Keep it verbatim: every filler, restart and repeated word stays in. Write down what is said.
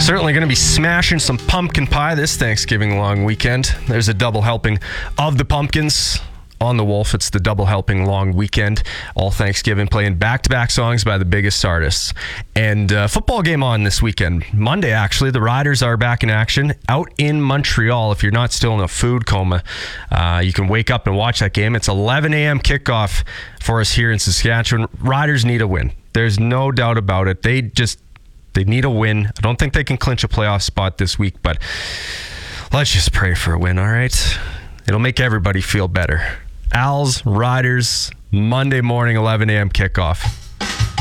Certainly going to be smashing some pumpkin pie this Thanksgiving long weekend. There's a double helping of the pumpkins on the Wolf. It's the double helping long weekend, all Thanksgiving, playing back-to-back songs by the biggest artists. And uh, football game on this weekend. Monday, actually, the Riders are back in action out in Montreal. If you're not still in a food coma, uh, you can wake up and watch that game. It's eleven a.m. kickoff for us here in Saskatchewan. Riders need a win. There's no doubt about it. They just They need a win. I don't think they can clinch a playoff spot this week, but let's just pray for a win, all right? It'll make everybody feel better. Als, Riders, Monday morning, eleven a.m. kickoff.